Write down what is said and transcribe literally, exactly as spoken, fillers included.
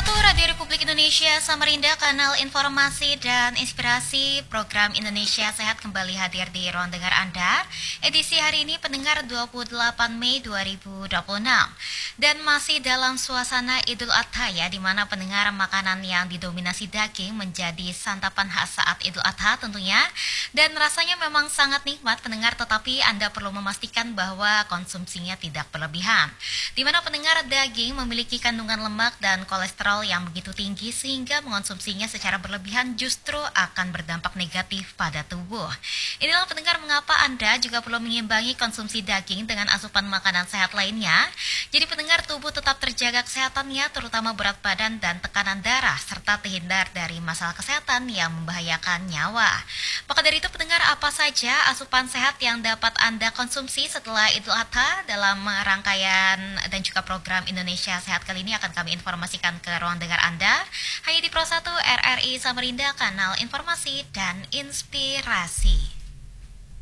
satu Radio Republik Indonesia Samarinda, kanal informasi dan inspirasi. Program Indonesia Sehat kembali hadir di ruang dengar Anda. Edisi hari ini pendengar dua puluh delapan Mei dua ribu dua puluh enam. Dan masih dalam suasana Idul Adha ya, di mana pendengar makanan yang didominasi daging menjadi santapan khas saat Idul Adha tentunya. Dan rasanya memang sangat nikmat pendengar, tetapi Anda perlu memastikan bahwa konsumsinya tidak berlebihan. Di mana pendengar, daging memiliki kandungan lemak dan kolesterol yang begitu tinggi sehingga mengonsumsinya secara berlebihan justru akan berdampak negatif pada tubuh. Inilah pendengar mengapa Anda juga perlu mengimbangi konsumsi daging dengan asupan makanan sehat lainnya. Jadi pendengar, tubuh tetap terjaga kesehatannya, terutama berat badan dan tekanan darah, serta terhindar dari masalah kesehatan yang membahayakan nyawa. Maka dari itu pendengar, apa saja asupan sehat yang dapat Anda konsumsi setelah Idul Adha? Dalam rangkaian dan juga program Indonesia Sehat kali ini akan kami informasikan ke ruang dengar Anda hanya di Pro satu R R I Samarinda, kanal informasi dan inspirasi.